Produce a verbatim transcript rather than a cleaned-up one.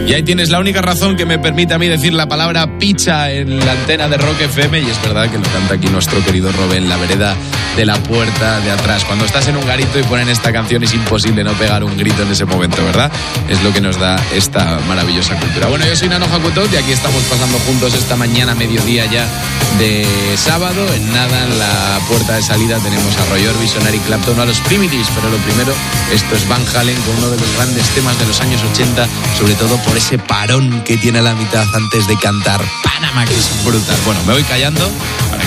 Y ahí tienes la única razón que me permite a mí decir la palabra pizza en la antena de Rock F M, y es verdad que lo canta aquí nuestro querido Robe en la vereda de la puerta de atrás. Cuando estás en un garito y ponen esta canción es imposible no pegar un grito en ese momento, ¿verdad? Es lo que nos da esta maravillosa cultura. Bueno, yo soy Nano Hakutot y aquí estamos pasando juntos esta mañana, mediodía ya de sábado. En nada, en la puerta de salida tenemos a Roy Orbison, Eric Clapton, a los Primitives, pero lo primero, esto es Van Halen con uno de los grandes temas de los años ochenta, sobre todo por ese parón que tiene a la mitad antes de cantar Panama, que es brutal. Bueno, me voy callando.